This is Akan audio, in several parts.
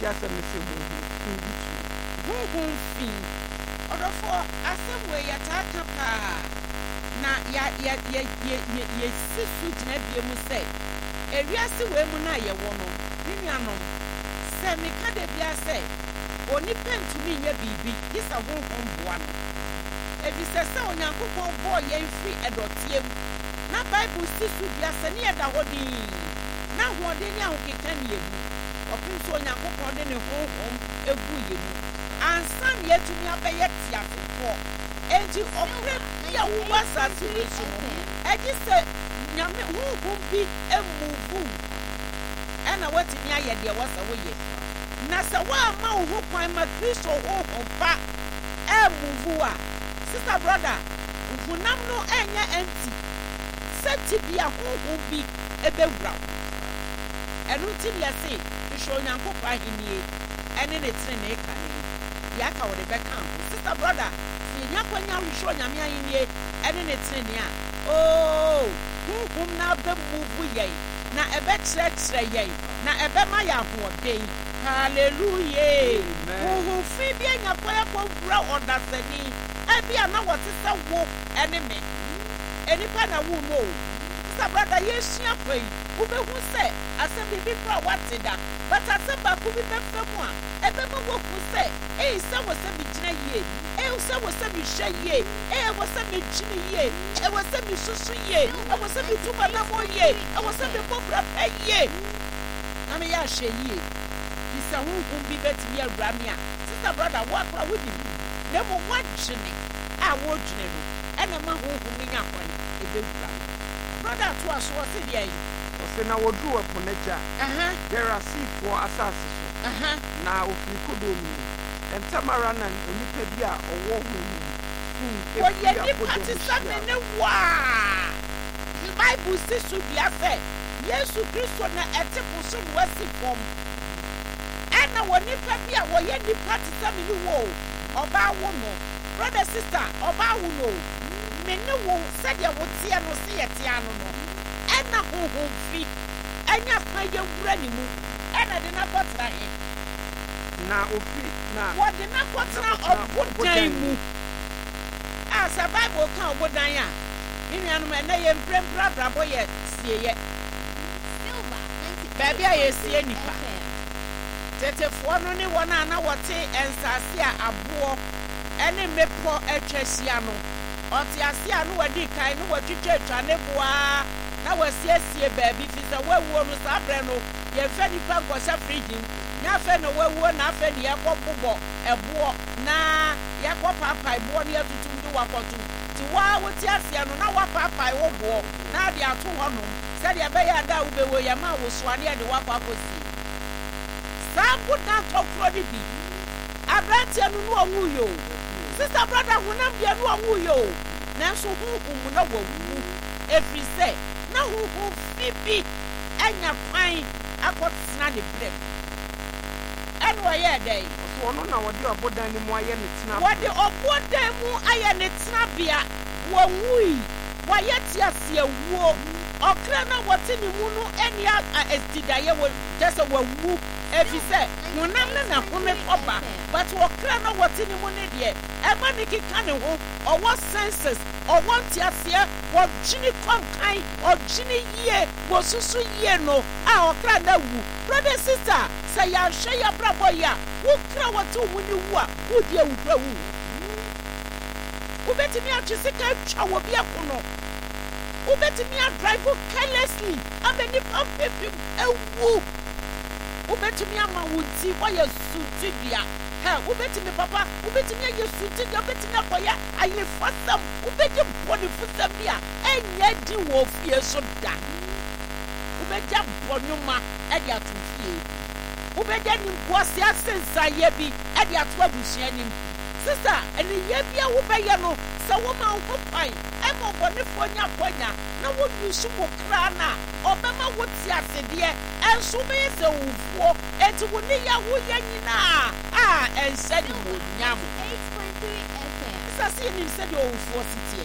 Yes, Mr. Who fee? Or for a some way at Atapa. Na ye sisu nebie mu say ewiase we mu na ye wo no ninuanom se me ka de bia say oni pentumi nya bibi isa honhom boa no ebi se onyankopon bo ye free edotie mu na bible sisu bia se ne ye da hodin na hode ni ahokeka ne egu opin so onyankopon de ne honhom egu ye mu ansan ye tumi abaye tiafo enti opre ya wo wasase so no edi se nyame honhom bi emuvu ena watini aye de wasa wo ye na se wa ma wo kwan ma Kristo honhom pa emuvu a sister brother ufunam no enya enti seti bia honhom bi ebewura enu ti bia se Kristo nyankopon ahenie ene ne tire ne kane ya ka wo de beka sister brother nya kwanya wisho nyame ayenie ene ne tire ne a oh honhom na be muvu ye na ebe kire ye na ebe ma ya hoden hallelujah honhom fi bia nya kwaya ko wura odasani ebia na wotese wo ene me enipa na wo no sister brother yesia kwai wo be hu se asem bi pra watida but asem ba ku bi befa mu a ebe ma wo hu se se wo se bi gina ye se wo se bi hye ye wo se bi gina ye wo se bi susu ye wo se bi tuma na mo ye wo se bi bobra pa ye na me ya hye ye isa hu bi betimi awura me a sister brother wo akra wo di na mo wagene a wo gine no ena ma hu mi nya kwan ebewura brother to aso wo se dia yi o se na wo du aponaja there are sea for asase so na ofiri kodomi entamara na onipa bi a owo hu ni oye ni partisane ne wa the bible says to be say Yesu Kristo na etepo so no wasi fom ena woni pa bi a wo ye ni partisane ni wo oba wo no brother sister oba wo no me ne wo se de wo tie no se ye tie ano no ena ho fi enya fa ye wura ni mu ena de na potra he na ofi na what the na potra obodan mu as a bible kan obodan a nianu me na ye mprempra brabo ye sie ye baby a ye sie nipa tetefo no ne wona na wote ensase a abo ene mepo atwasia no oti asia no wadi kai no watwetwa ne boa na wasiesie baby fi se wawuo no sabre no ye fa nipa nkosha fridge nya fa no wawuo na fa ne yakobbo ebo na yakopapa ebo ne atutum de wakotu ti wa woti asia no na wapapa wo na de ato hono se de be ya da ubewo ya ma wo so ane de wapakosi sabu na tokro di bi abrante no no onwuyo sister brother hunam bia no onwuyo na so huhum na wawu efri se na huhu fibi enya kwan akotsena de brem enwa ye dey so no na wodi obodan ni mu aye ne tena wodi obodan mu aye ne tena bia wawui waye tiasia wuo okra na wote ni mu no enia estidaye wo just wawu efi se hunam na home oba but okra na wote ni mu ne de e ma ni kika ne ho owo senses owo tiasia wo gini konkan o gini ye wo susu ye no a okra na wu brother sister say ya hwe ya brabo ya wo kra wote mu ni wu a wo de wu wu ubetimi atwisika twa wo bia kono ubetimi drive carelessly ameni pampepi ewu ubetimi ama wunti waya suti bia ha ubetimi papa ubetimi ye suti bia ubetimi akoya aye fasam ubeti boni fusam bia enye di wo fie so da ubeja bonuma e dia to fie ubeja ni kwase asensa ye bi e dia to abusia ni sister eni ye bia wo be ye no se wo ma wo pai e mo boni fo nya konya na wo yusu wo krana obema wo ti asede enso me se wufuo enti wo ni ya wo ye nyina ense ni wo nyam 8.3 FM sase ni se de wufuo sitie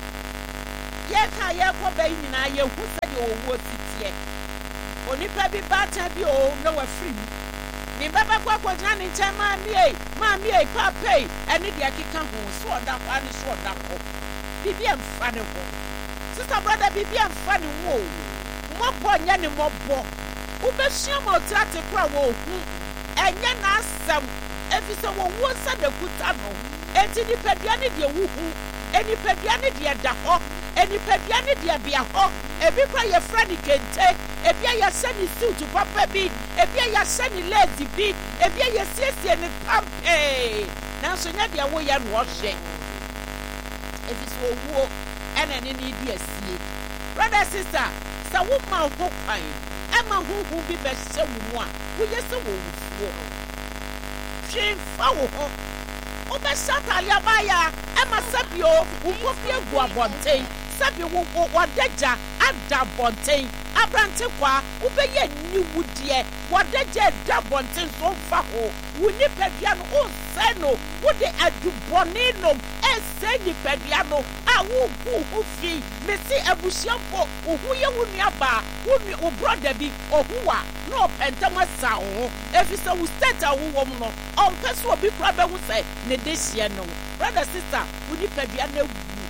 ye ka ye ko ba nyina ye hu se de wo sitie onipa bi bata bi o na wa free ni baba kwa jina ni nche mami e papa e ene de akeka ho so oda kwa ni so oda ko bibi amfa ne ho sister brother bibi amfa ne wo mo bo nya ne mo bo wo be hia mo trate kwa wo hu enye na asam efise wo wo sa da kuta no enti ni padua ne de wu hu eni padua ne de da ho eni padua ne de bia ho ebi kwa ye fra ni kente ebi ya sani suit papa bi ebi ya sani lazy bi ebi ya siesie ni pampe na so nya de wo ya no hwe ebi so wo ena ni di asie brother sister sa wo ma ho kwan e ma hu bi be hye wo a wo ye se wo wo hwe fa wo ho o be satali abaya e ma sabio wo ko fie gu abonten sabi wo daja ada bonten abrante kwa wo be ye ni wudie wo daja da bonten so fa ho wo ni pedua no o se no wo de adubone no e se ni pedua no a wo hu fi me si abusiampo wo hu ye wo nuaba wo ni o brother bi o huwa no pentama sa ho efisa wo state a wo wom no on pese obi kura be hu se ne dehie no brother sister wo ni pedua na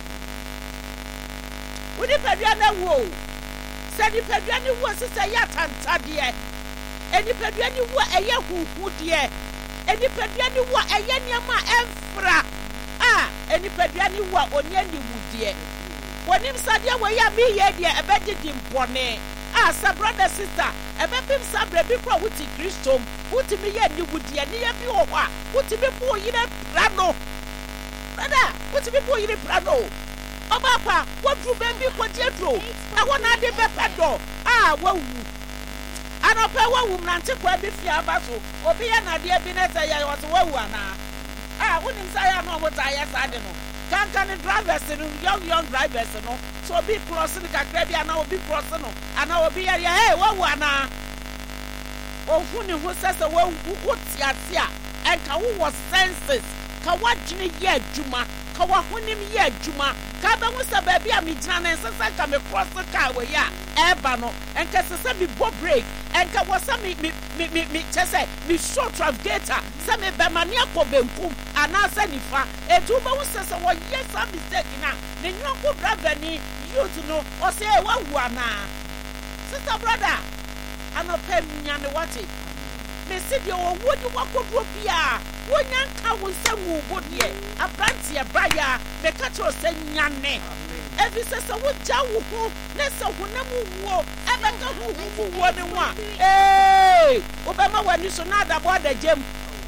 Udi pedua na wo. Se ni pedua ni wo sise ya tanta de. Eni pedua ni wo eye huhu de. Eni pedua ni wo eye niama emfra. Eni pedua ni wo onye ni wudie. Wonim sade wo ya mi ye de ebedidi mpone. Sa brother sister, ebepim sabre bi kwa wuti Kristo. Wuti mi ye ni wudie ni ye bi ho a. Wuti bi po yire prano. Brother, wuti bi po yire prano. Obapa, what do baby what you do? I want to be pedo. Wawu. I don't pay one woman to quite be fear basso. Or be an idea binetta, I was wawana. Wouldn't say I know what I don't know. Can't drivers and young drivers, no. So be crossing the Caribbean, I will be crossing, and I will be a hey, wawana. Oh, who says a well, what's ya? And Kawu was senses. Kawajini ye Juma. Kawahunim ye Juma. Kaba musa baby a mijana and sasa come across the car where ya ebano and kasa me bo break and kawasa me chese me short travigator some bemania ko benkum anasa nifa etuba musa sa wo yes a mistake na ne nyonko brother ni you to know or say wa wana sister brother anope nyane wate me see the wodi wakodro bia wonyanka wonsamu bodie abrantie braya me katro se nyane evi se wo jawo ho ne se honamu wo ebeka ho wo ne ho obema wani so na da boda jem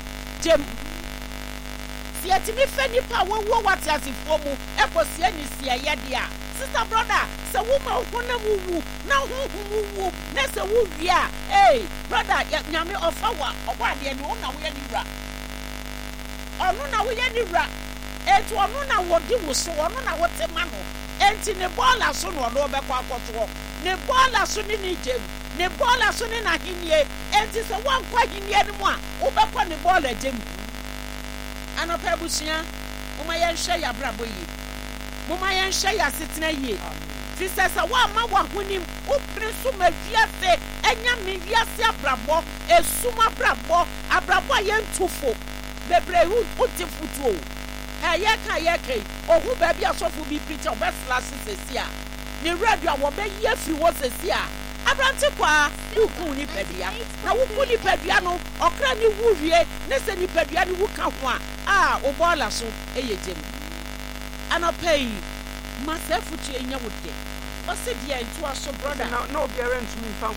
si atimi fani pa wo wati asifo mu ekosi ani si ye dia sister brother se wo ma honamu wu na ho ne se wo wia brother nyame ofa wa obade ni wo na wo ye ni wura onu na wo ye ni wura etu onu na wo di wo so onu na wo te ma no enti ne bola so no do be kwa akoto ne bola so ni jem ne bola so ni na hinie enti so wan kwa hinie ni mu a wo be kwa ne bola jem anopa busia mo ma ye hwe ya brabo yi mo ma ye hwe ya setena yi fi sesa wa ma wa hunim wo prinsu ma wiase enya me wiase abrabo esuma abrabo ye ntufo bebre hu utifutuo ye kan ohu ba bia sofo bi preacher obesla sesia ni radio wo be ye firi wo sesia abrante kwa wuku ni pedua na wuku ni pedua no okra ni wuwie ne se ni pedua ni wuka ho a o bola so eye jem anopei masefutu enya wode o se dia ntu aso brother no obiara ntumi mfa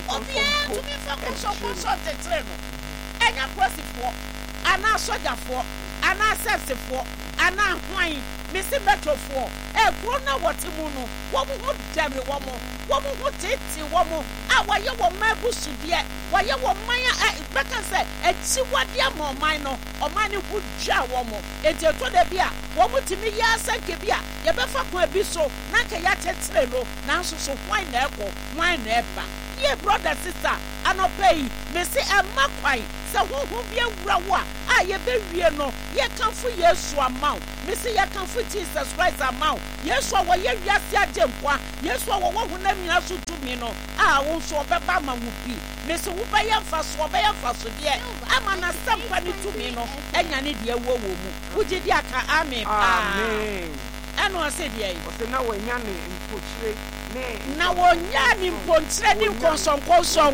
konso tetre no enya prosifo ana sojafo ana sefsefo ana hwan misi metrofo kro na wote mu no wo mu dame wo mu tete wo mu a waye wo mabusu de waye wo man beka se echi wade amoman no oman ne hu dwa wo mu ejeto de bia wo mu timi ya asanke bia ye befa ko abi so na ka ya tetere no na nso so hwan na eko hwan na eba ye brother sister anopei me se emma kwai se honhom bi awura wo a ye be wie no ye kanfo Yesu amaw me se ye kanfo Jesus Christ amaw Yesu wo ye wiase agempwa Yesu wo honam nyina so tumi no a wo so obeba ma wo bi me se wo ba ye mfa so de ama na sampa ni tumi no enya ne de wo mu ugye di aka amen eno se de yi o se na wonya ne mpochire na wonya ni mponchire ni nkonsonkonson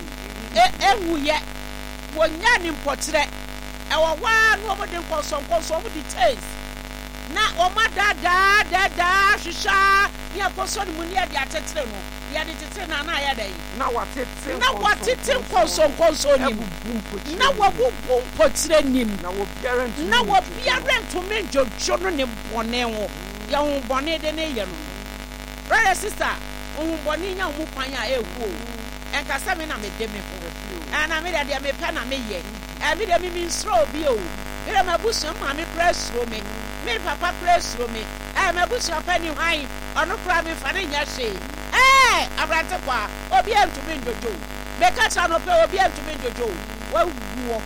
ewuye wonya ni mpochire ewo wa no mo de nkonsonkonson mo di taste na o ma da shisha ni akoso ni mu ni ade atetere no ya de tetere na ya dai na watete nkonsonkonson ni na wabubu mpochire nim na wo biara ntumi jojo no ne bone ho ya ho bone de ne ye no brother sister boni nya mu kwan a ehu enkasa me na me de me ho ana me de me pa na me ye me de me nsro bi o me de mabusu ma me press ro me papa press ro me mabusu pa ni hwan ono kra me fa ne nya hwe abrante kwa obi entumi ndojo me ka cha no pe obi entumi ndojo wa wu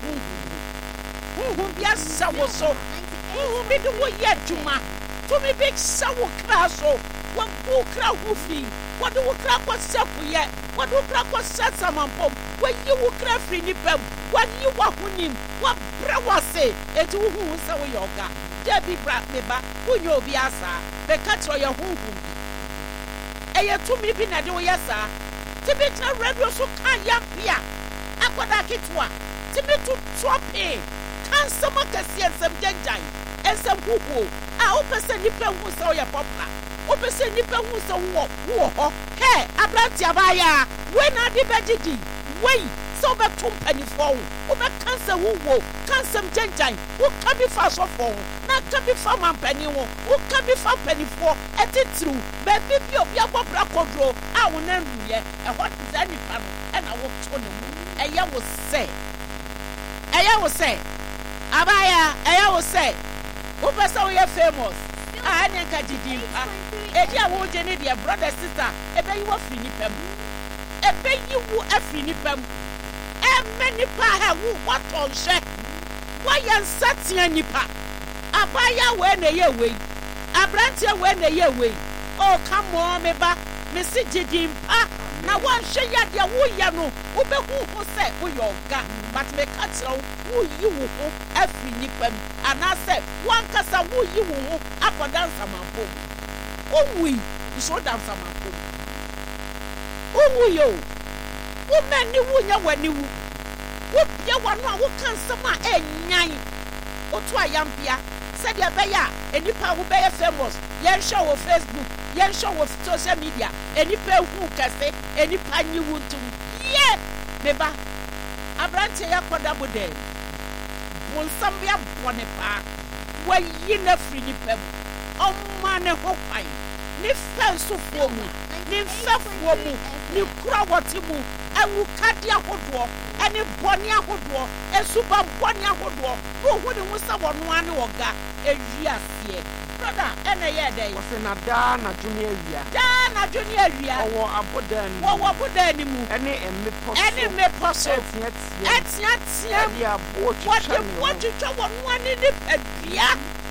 hu bia sawo so hu bi do wo ye djuma to me big sawo kra so wa bu kra hu fi wa do kra ko sekuye wa do kra ko setsamampom wa yi wo kra fri ni pam wa yi wa hunim wa bra wa se eti hu sawo yoga de bi bra me ba unyo obi asa be ka tro ye hu eye to me bi na de wo yesa ti bi tra radio so kan ya bia akoda kitwa ti bi to trope kan sama kase ensem janjan ensem huhu a o pese ni pe hu sawo ye popular o pese ni pe hu sawo wo ho he abranti abaya we na de bejidi we so be tumpani fo wo be kansa wo kansam janjan wo ka bi fa so fo na ka bi fa mampani wo ka bi fa pani fo etitru be bi obi agbobra kodro a wo na nduye e ho tizani pa no e na wo to ne mu eye wo se abaya eye wo se wo pese wo ye famous a anya ka jidimpa edi a wo je ne de brother sister ebe yi wo firi ni pam ebe yi wo afiri ni pam many pa ha wo waton hye wa yansatia nipa abaya we na ye we abrantie we na ye we oh come on me ba me si jidimpa na wan hye ya de wo ya no wo be hu se wo yoga but me ka tro wo yi wo ho afiri nipa ana se wan kasa wo yi wo ho akodan samampo owi so dan samampo owu yo wo mani wo nya wani wo bia wano a wo kan sama enyan otu ayampia se de beya enipa wo beya famous yen show wo Facebook yen show wo social media enipa hu kase enipa nyi wuntum ye meba abrante ya koda bodem won sambia bone pa wa yi na firi ni pem omma ne ho kwai ni fenso fo mu ni fefo mu ni kura woti mu awu kadi ahodo eni boni ahodo esuba boni ahodo wo hu ni musa wono ane woga ewiase brother ene ye dey wo se na da na junior wia owo abodan mu ene mepo so etia dia bo twitwa wono ane ni padua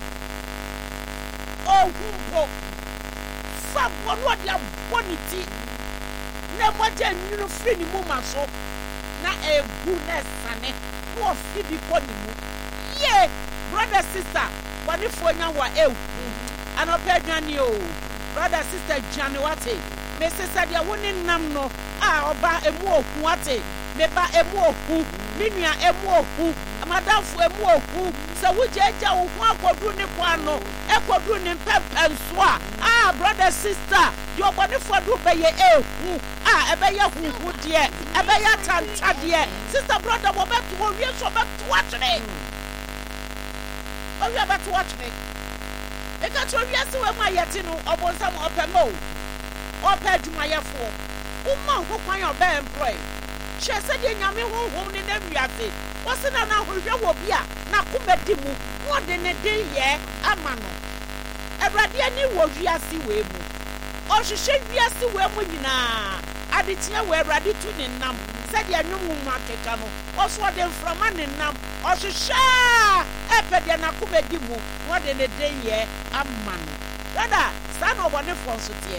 ohumpo fa wono dia boniti na moja nyuru free ni mu maso na egu na sane wo fi bi ko ni mu ye brother sister wani fonya wa ewu anope dwane o brother sister dwane wate me sister dia woni nam no a oba emu ohu wate me ba emu ohu minua emu ohu amadamfo emu ohu se wujeja ohu akodu ni kwano ekodu ni pempenso a brother sister yo body for do be ye ehu ebe ye huhu de ebe ye tanta de sister brother wo beto wo wie so beto atwene o wie beto atwene e ka to wie se we ma yeti no obonsam opemo opa adwumayefo umma ho kwan oba employ hye se de nyame honhom ne na wiase wo se na hohwe wo bia na komedi mu wo de ne de ye ama no Ebrade ani wo wiase we mu ohwehwe wiase we mu nyina adetia we awurade tu ne nam said ya nwum akeka no oso de mframa ne nam ohwehwa epede na komedi mu no de ne denye amma no dada sa no bone fo so tie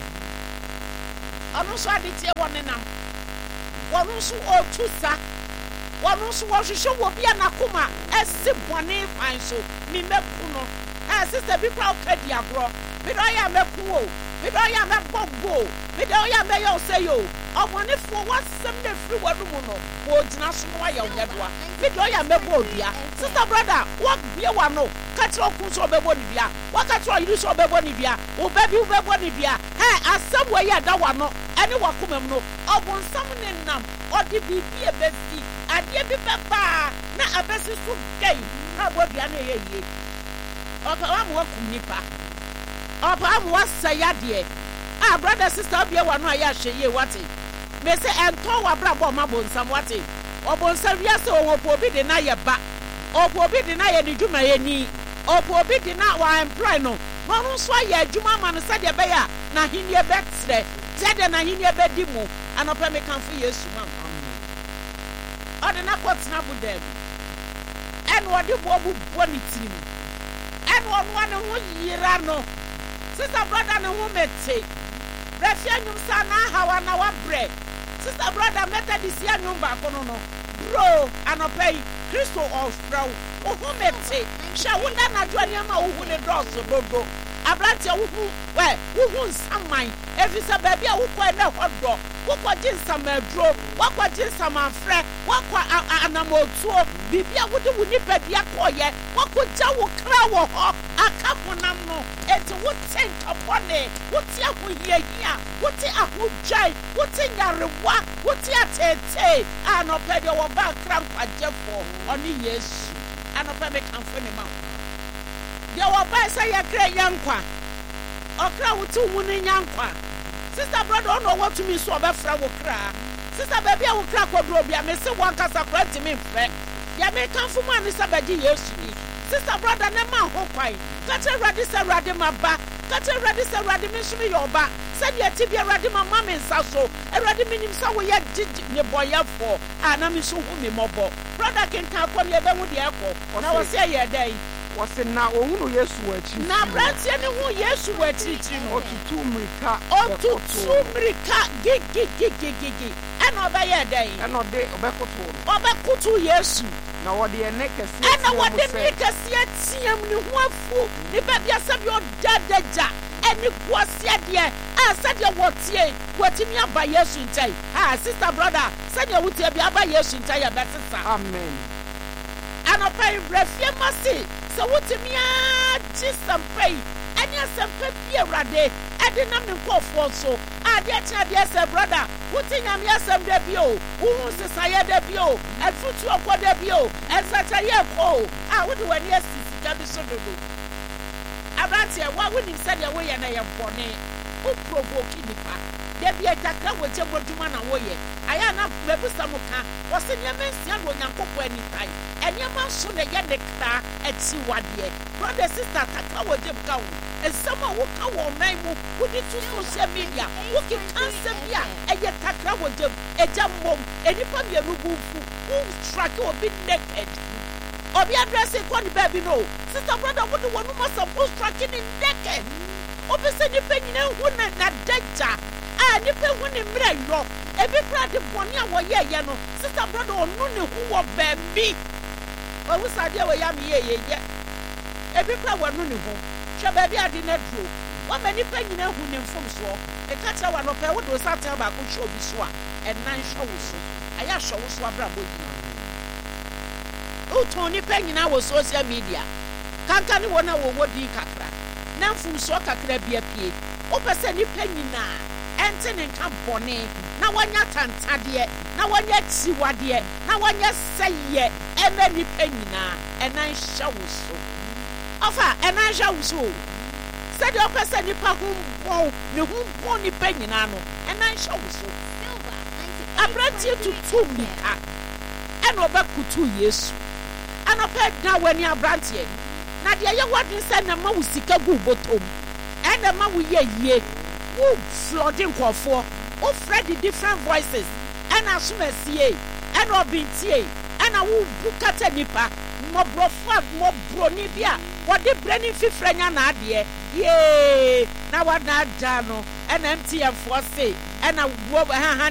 onu so adetia woni nam wonu so otusa wonu so wohwehwe wo bia na koma esi bone fan so mi meku no sister bi kwa okadi agro me do ya meku o me do ya mebogbo me do ya me yo say yo obone fo wasem na firi wadu mu no wo gina so no ya onyedoa me do ya mebo bia sister brother what bia wa no katro ku so bebo ni bia wa katro yiru so bebo ni bia wo baby wo bebo ni bia asem we ya da wa no ene wakomam no obonsam ne nam odi bibi ebesi ade bi beba na abesi so gay na bo bia na ye ye opa wa mo wakum nipa opa mo wasaya de brother sister bia wa no aya hweye wate me se ento wa bra bo ma bonsam wate obonsam ria se opo obi de na ye ba opo obi de na ye ni dwuma ye ni opo obi de na wa employ no no so aye adwuma ma no se de be ya na henie betre zede na henie be di mu anopa me kan fu Yesu ma ode na kotna budem en wode bo bu ni tirim en won ne ho yira no sister brother ne ho mete refia nyum sa na hawa na wa bre sister brother meta di sia nyum ba ko no bro anopai Kristo of bro o ho mete sha wunda na jo ani ama wo hu ne doso dodo abrante wo hu nsaman efisa baby a wo kwa na hodo wo kwa jinsam adro wo kwa jinsam afre wo kwa anamotuo bibia wo de wo nipa dia koye wo ko ja wo kra wo ho aka honam no eti wo tenka bone wo ti ahoyehia wo ti ahojai wo ti nyarewa wo ti atete anopede wo ba kra kwajefo oni Yesu anopede kamfo ne ma ya wo ba say ya kra yankwa okra wo ti wu ne yankwa sister brother ono what to me so obefra wo kra sister baby a wo kra kodro bia me se wo ankasa kra ti me mfre ya me kanfo ma ne sabaji Yesu ni sister brother na ma ho kwai kata radi se radi maba kata radi se radi me so me yoba said ya ti bia radi mama me nsa so radi minim sa wo ya jiji ne boyafo na me so hu me mobo brother ken kan ko me be hu de ekọ na wo se ye dai wose na ohunu Yesu wachi na brantie ne hu Yesu wachi no otutu mrika gigi ena obaye dai ena de obekoto Yesu na wode ene kese ena wode ne kese atiam ne hu afu ne babia sabi odadaja eni guasia de sadia wotie watimi aba Yesu ntai sister brother sadia wotie bi aba Yesu ntai ya betisa amen anopai refie masi so wotimi a jisampai eni asampa bi awrade edi na me nkofo so ade acha de say brother wotinya me asam da bi o wo sesaya da bi o afutu okoda bi o esacha ye ko wodi wani asisi ga bi so dodo abantie wa woni se de wo ye na ye bone o provoke nipa de bi atakra wo je boduma na wo ye aya na bebusa muka wo se ne mensia do nyankopɔ anitai enyama so ne ye ne kra ati wade brother sister takra wo je buka wo esama wo ka wo nan mu wo di to social media wo ki cancer bia eye takra wo je eja mom enipa bia no gufu wo track obi naked obi address ko ni baby no sister brother wo do wonu masa wo track ni naked obi se ni penyina hu na daja ni pe hu ni mra yo ebi kra de boni a wo ye no sister brother onu ne hu wo baby o wu sade we ya me ye ebi kra wo nu ne hu hwe baby ade na dro wo ma ni pe nyina hu ne mfom so e ka tra wa no pe wo do satan ba ko hwe obi so a enan hwe wo so aya hwe wo so abra bogi o to ni pe nyina wo social media kanka ni wona wo wodi kakra na mfom so kakra bia pie o pese ni pe nyina ente ne nka bone na wanya tantade na wanya chiwade na wanya seye eme ni pe nyina enan hwe wo so ofa enan hwe wo so said your person ni pa hu ne hu bon ni pe nyina no enan hwe wo so abrantie tutu mika eno ba kutu Yesu anope da wani abrantie na de ye wadin se na ma wusika gu botom ena ma wo ye wo flooding kwofo ofra the different voices and asumasie and obintie and awu bukata nipa mobroni bia wode brani fifranya na ade ye na wada jano and MTM for say and a